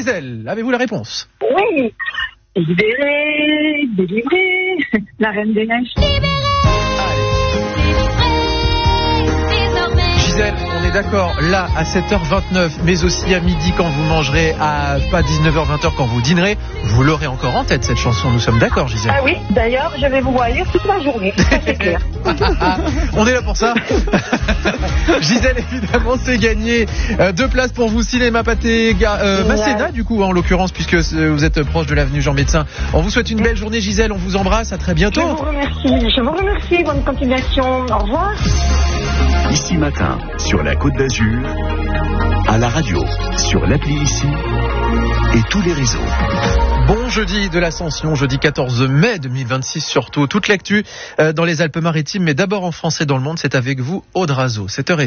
Gisèle, avez-vous la réponse? Oui. Libérée, délivrée, la Reine des Neiges. Gisèle, on est d'accord, là, à 7h29, mais aussi à midi quand vous mangerez, à pas 19h, 20h quand vous dînerez, vous l'aurez encore en tête, cette chanson. Nous sommes d'accord, Gisèle? Ah oui, d'ailleurs, je vais vous voir lire toute la journée. Ça, c'est clair. On est là pour ça. Gisèle, évidemment, c'est gagné. 2 places pour vous, cinéma pâté Masséna, du coup, en l'occurrence, puisque vous êtes proche de l'avenue Jean Médecin. On vous souhaite une belle journée, Gisèle. On vous embrasse. À très bientôt. Je vous remercie. Bonne continuation. Au revoir. Ici Matin, sur la Côte d'Azur, à la radio, sur l'appli Ici et tous les réseaux. Bon jeudi de l'Ascension, jeudi 14 mai 2026 surtout. Toute l'actu dans les Alpes-Maritimes, mais d'abord en France et dans le monde, c'est avec vous, Aude Razo, 7h30.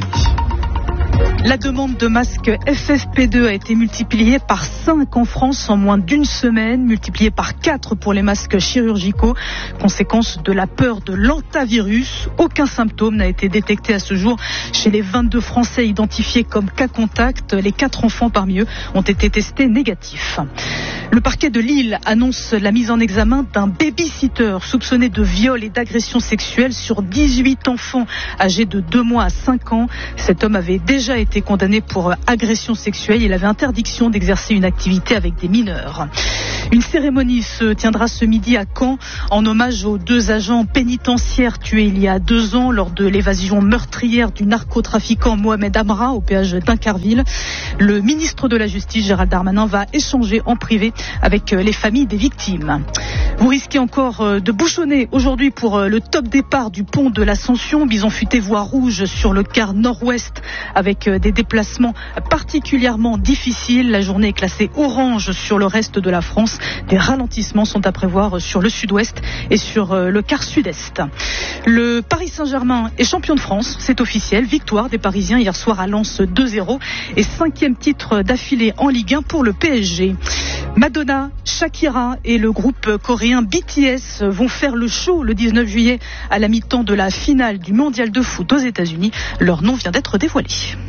La demande de masques FFP2 a été multipliée par 5 en France en moins d'une semaine, multipliée par 4 pour les masques chirurgicaux. Conséquence de la peur de l'antavirus. Aucun symptôme n'a été détecté à ce jour chez les 22 Français identifiés comme cas contact. Les 4 enfants parmi eux ont été testés négatifs. Le parquet de Lille annonce la mise en examen d'un baby-sitter soupçonné de viol et d'agression sexuelle sur 18 enfants âgés de 2 mois à 5 ans. Cet homme avait déjà été condamné pour agression sexuelle. Il avait interdiction d'exercer une activité avec des mineurs. Une cérémonie se tiendra ce midi à Caen en hommage aux 2 agents pénitentiaires tués il y a 2 ans lors de l'évasion meurtrière du narcotrafiquant Mohamed Amra au péage d'Incarville. Le ministre de la Justice, Gérald Darmanin, va échanger en privé avec les familles des victimes. Vous risquez encore de bouchonner aujourd'hui pour le top départ du pont de l'Ascension. Bison futé voie rouge sur le quart nord-ouest avec des déplacements particulièrement difficiles. La journée est classée orange sur le reste de la France. Des ralentissements sont à prévoir sur le sud-ouest et sur le quart sud-est. Le Paris Saint-Germain est champion de France, c'est officiel. Victoire des Parisiens hier soir à Lens 2-0 et 5e titre d'affilée en Ligue 1 pour le PSG. Madonna, Shakira et le groupe coréen BTS vont faire le show le 19 juillet à la mi-temps de la finale du mondial de foot aux États-Unis. Leur nom vient d'être dévoilé.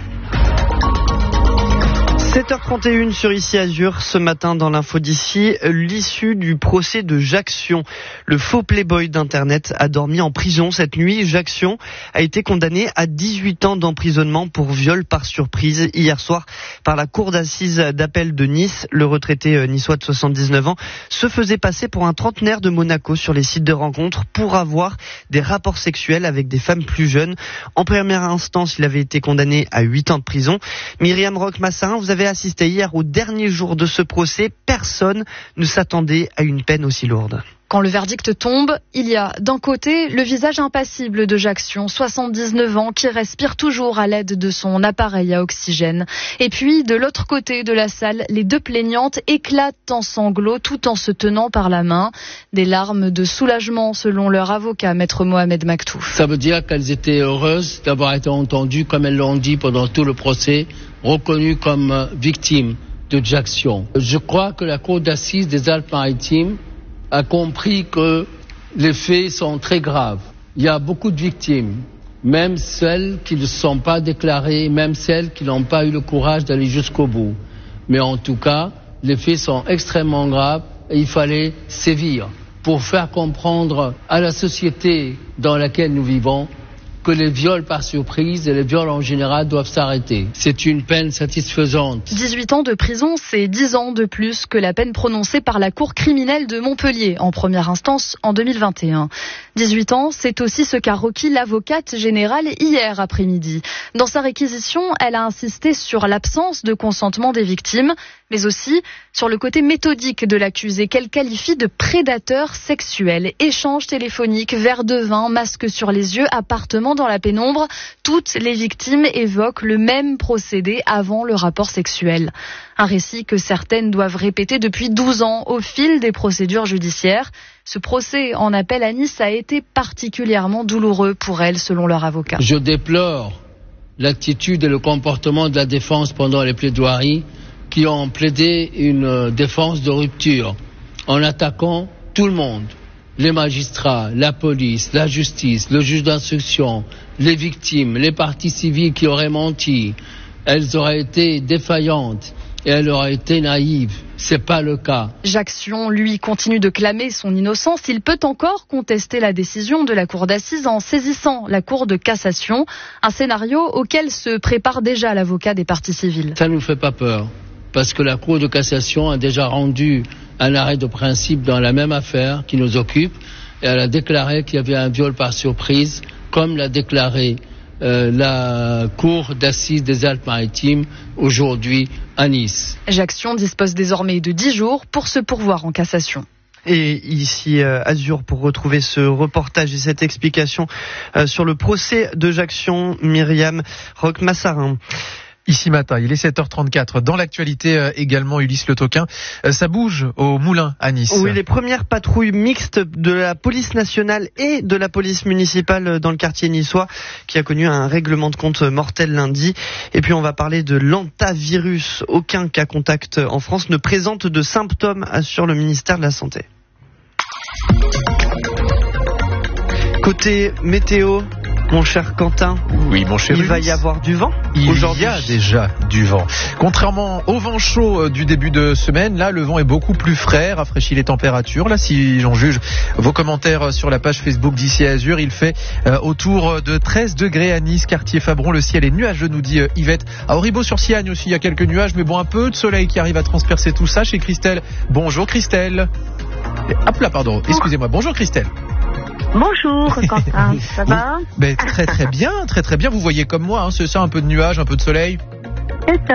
7h31 sur Ici Azur, ce matin dans l'info d'ici, l'issue du procès de Jacques Sion. Le faux playboy d'Internet a dormi en prison cette nuit. Jacques Sion a été condamné à 18 ans d'emprisonnement pour viol par surprise hier soir par la cour d'assises d'appel de Nice. Le retraité niçois de 79 ans se faisait passer pour un trentenaire de Monaco sur les sites de rencontres pour avoir des rapports sexuels avec des femmes plus jeunes. En première instance, il avait été condamné à 8 ans de prison. Myriam Roch-Massarin, vous avez assisté hier au dernier jour de ce procès. Personne ne s'attendait à une peine aussi lourde. Quand le verdict tombe, il y a d'un côté le visage impassible de Jacques Sion, 79 ans, qui respire toujours à l'aide de son appareil à oxygène. Et puis, de l'autre côté de la salle, les 2 plaignantes éclatent en sanglots tout en se tenant par la main. Des larmes de soulagement selon leur avocat, maître Mohamed Maktou. Ça veut dire qu'elles étaient heureuses d'avoir été entendues, comme elles l'ont dit pendant tout le procès, reconnues comme victimes de Jacques Sion. Je crois que la cour d'assises des Alpes-Maritimes a compris que les faits sont très graves. Il y a beaucoup de victimes, même celles qui ne se sont pas déclarées, même celles qui n'ont pas eu le courage d'aller jusqu'au bout. Mais en tout cas, les faits sont extrêmement graves et il fallait sévir pour faire comprendre à la société dans laquelle nous vivons que les viols par surprise et les viols en général doivent s'arrêter. C'est une peine satisfaisante. 18 ans de prison, c'est 10 ans de plus que la peine prononcée par la Cour criminelle de Montpellier en première instance en 2021. 18 ans, c'est aussi ce qu'a requis l'avocate générale hier après-midi. Dans sa réquisition, elle a insisté sur l'absence de consentement des victimes, mais aussi sur le côté méthodique de l'accusé qu'elle qualifie de prédateur sexuel. Échange téléphonique, verre de vin, masque sur les yeux, appartement dans la pénombre. Toutes les victimes évoquent le même procédé avant le rapport sexuel. Un récit que certaines doivent répéter depuis 12 ans au fil des procédures judiciaires. Ce procès en appel à Nice a été particulièrement douloureux pour elles, selon leur avocat. Je déplore l'attitude et le comportement de la défense pendant les plaidoiries qui ont plaidé une défense de rupture en attaquant tout le monde. Les magistrats, la police, la justice, le juge d'instruction, les victimes, les parties civiles qui auraient menti. Elles auraient été défaillantes. et elle aurait été naïve. C'est pas le cas. Ajaccio, lui, continue de clamer son innocence. Il peut encore contester la décision de la cour d'assises en saisissant la cour de cassation, un scénario auquel se prépare déjà l'avocat des parties civiles. Ça ne nous fait pas peur, parce que la cour de cassation a déjà rendu un arrêt de principe dans la même affaire qui nous occupe, et elle a déclaré qu'il y avait un viol par surprise, comme l'a déclaré la cour d'assises des Alpes-Maritimes aujourd'hui à Nice. Ajaccio dispose désormais de 10 jours pour se pourvoir en cassation. Et ici Azur, pour retrouver ce reportage et cette explication sur le procès de Ajaccio, Myriam Roch-Massarin. Ici matin, il est 7h34. Dans l'actualité également, Ulysse Le Toquin, ça bouge au Moulin à Nice. Oui, les premières patrouilles mixtes de la police nationale et de la police municipale dans le quartier niçois, qui a connu un règlement de compte mortel lundi. Et puis on va parler de l'hantavirus. Aucun cas contact en France ne présente de symptômes, assure le ministère de la Santé. Côté météo, mon cher Quentin, oui, mon cher il Ulysse, va y avoir du vent aujourd'hui. Il y a déjà du vent. Contrairement au vent chaud du début de semaine, là, le vent est beaucoup plus frais, rafraîchit les températures. Là, si j'en juge vos commentaires sur la page Facebook d'Ici Azur, il fait autour de 13 degrés à Nice, quartier Fabron. Le ciel est nuageux, nous dit Yvette. À Auribeau-sur-Siagne aussi, il y a quelques nuages, mais bon, un peu de soleil qui arrive à transpercer tout ça. Chez Christelle. Bonjour Christelle. Hop là, pardon, excusez-moi. Bonjour Christelle. Bonjour Quentin, ça va? Très bien, très bien. Vous voyez comme moi, hein, c'est ça, un peu de nuages, un peu de soleil. C'est ça,